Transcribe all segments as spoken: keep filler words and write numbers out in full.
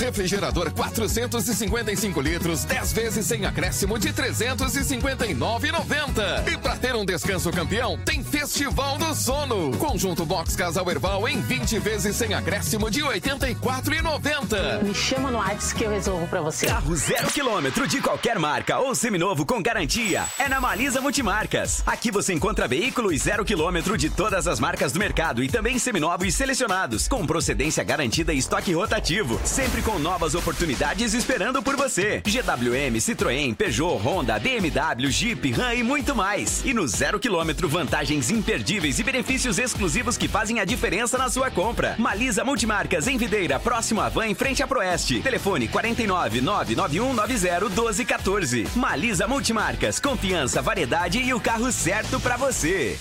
Refrigerador quatrocentos e cinquenta e cinco litros, dez vezes sem acréscimo de trezentos e cinquenta e nove reais e noventa centavos. E para ter um descanso campeão, tem Festival do Sono. Conjunto Box Casal Erval em vinte vezes sem acréscimo de oitenta e quatro reais e noventa centavos. Me chama no WhatsApp que eu resolvo pra você. Carro zero quilômetro de qualquer marca ou seminovo com garantia é na Malisa Multimarcas. Aqui você encontra veículos zero quilômetro de todas as marcas do mercado e também seminovos selecionados, com procedência garantida e estoque rotativo, sempre com novas oportunidades esperando por você. G W M, Citroën, Peugeot, Honda, B M W, Jeep, Ram e muito mais. E no zero quilômetro, vantagens imperdíveis e benefícios exclusivos que fazem a diferença na sua compra. Malisa Multimarcas em Videira, próximo à Van, em frente à Proeste. Telefone quatro nove, nove nove um nove zero, um dois um quatro. Malisa Multimarcas, confiança, variedade e o carro certo pra você.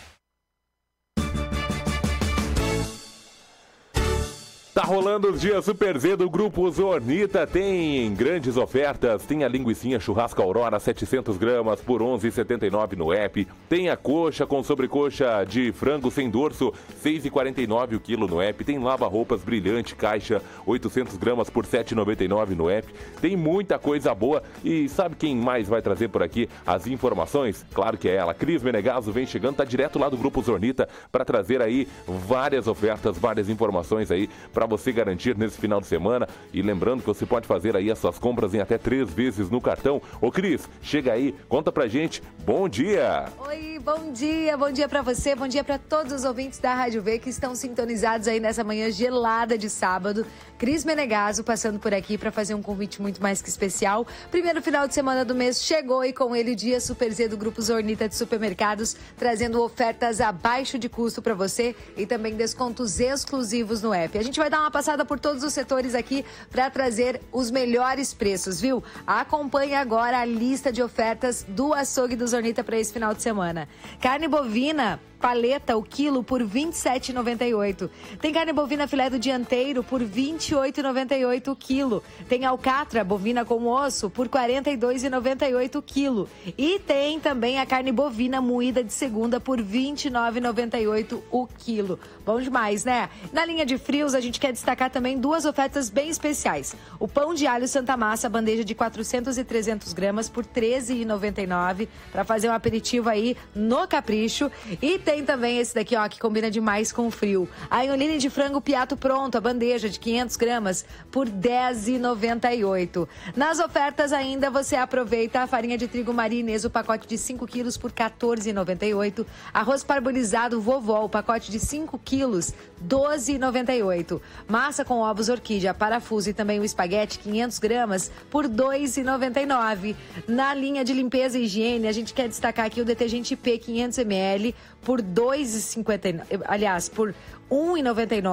Tá rolando os dias Super Z do Grupo Zornita, tem grandes ofertas, tem a linguicinha churrasco Aurora setecentos gramas por onze reais e setenta e nove centavos no app, tem a coxa com sobrecoxa de frango sem dorso, seis reais e quarenta e nove centavos o quilo no app, tem lava-roupas brilhante caixa oitocentos gramas por sete reais e noventa e nove centavos no app, tem muita coisa boa e sabe quem mais vai trazer por aqui as informações? Claro que é ela, Cris Menegaso vem chegando, tá direto lá do Grupo Zornita para trazer aí várias ofertas, várias informações aí para você garantir nesse final de semana. E lembrando que você pode fazer aí as suas compras em até três vezes no cartão. Ô Cris, chega aí, conta pra gente. Bom dia! Oi, bom dia, bom dia pra você, bom dia pra todos os ouvintes da Rádio V que estão sintonizados aí nessa manhã gelada de sábado. Cris Menegaso passando por aqui para fazer um convite muito mais que especial. Primeiro final de semana do mês chegou e com ele o Dia Super Z do Grupo Zornita de Supermercados, trazendo ofertas abaixo de custo para você e também descontos exclusivos no app. A gente vai dar uma passada por todos os setores aqui para trazer os melhores preços, viu? Acompanhe agora a lista de ofertas do açougue do Zornita para esse final de semana. Carne bovina paleta o quilo por vinte e sete reais e noventa e oito centavos. Tem carne bovina filé do dianteiro por vinte e oito reais e noventa e oito centavos o quilo. Tem alcatra bovina com osso por quarenta e dois reais e noventa e oito centavos o quilo. E tem também a carne bovina moída de segunda por vinte e nove reais e noventa e oito centavos o quilo. Bom demais, né? Na linha de frios, a gente quer destacar também duas ofertas bem especiais. O pão de alho Santa Massa, bandeja de quatrocentos e trezentos gramas por treze reais e noventa e nove centavos, para fazer um aperitivo aí no capricho. E tem também esse daqui, ó, que combina demais com o frio. A ioline de frango piato pronto, a bandeja de quinhentos gramas por dez reais e noventa e oito centavos. Nas ofertas ainda você aproveita a farinha de trigo Marinês, o pacote de cinco quilos por quatorze reais e noventa e oito centavos. Arroz parbolizado Vovó, o pacote de cinco quilos, doze reais e noventa e oito centavos. Massa com ovos orquídea, parafuso e também o espaguete quinhentos gramas por dois reais e noventa e nove centavos. Na linha de limpeza e higiene, a gente quer destacar aqui o detergente P quinhentos mililitros por dois reais e cinquenta e nove centavos, aliás, por um real e noventa e nove centavos.